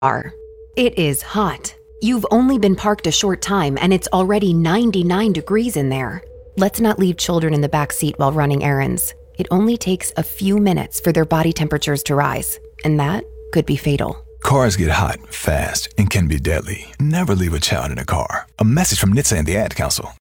car. It is hot. You've only been parked a short time and it's already 99 degrees in there. Let's not leave children in the back seat while running errands. It only takes a few minutes for their body temperatures to rise, and that could be fatal. Cars get hot, fast, and can be deadly. Never leave a child in a car. A message from NHTSA and the Ad Council.